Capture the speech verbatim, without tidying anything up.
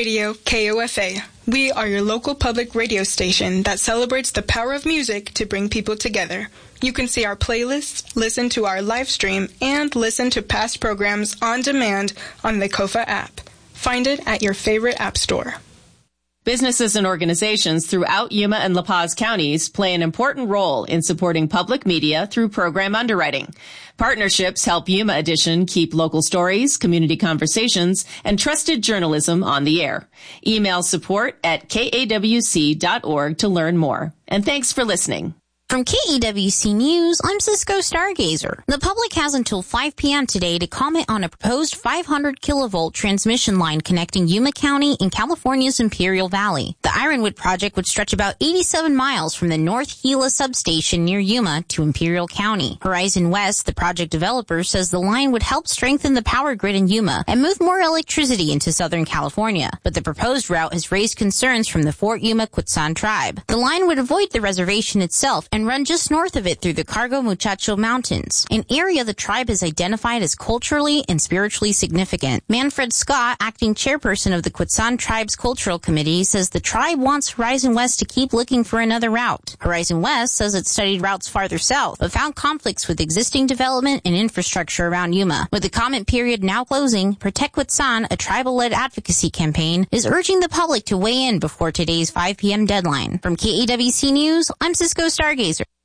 Radio K O F A. We are your local public radio station that celebrates the power of music to bring people together. You can see our playlists, listen to our live stream, and listen to past programs on demand on the K O F A app. Find it at your favorite app store. Businesses and organizations throughout Yuma and La Paz counties play an important role in supporting public media through program underwriting. Partnerships help Yuma Edition keep local stories, community conversations, and trusted journalism on the air. Email support at K A W C dot org to learn more. And thanks for listening. From K E W C News, I'm Cisco Stargazer. The public has until five p.m. today to comment on a proposed five hundred kilovolt transmission line connecting Yuma County and California's Imperial Valley. The Ironwood project would stretch about eighty-seven miles from the North Gila substation near Yuma to Imperial County. Horizon West, the project developer, says the line would help strengthen the power grid in Yuma and move more electricity into Southern California. But the proposed route has raised concerns from the Fort Yuma Quechan tribe. The line would avoid the reservation itself and run just north of it through the Cargo Muchacho Mountains, an area the tribe has identified as culturally and spiritually significant. Manfred Scott, acting chairperson of the Quechan Tribe's Cultural Committee, says the tribe wants Horizon West to keep looking for another route. Horizon West says it studied routes farther south, but found conflicts with existing development and infrastructure around Yuma. With the comment period now closing, Protect Quechan, a tribal-led advocacy campaign, is urging the public to weigh in before today's five p.m. deadline. From K A W C News, I'm Cisco Stargazer.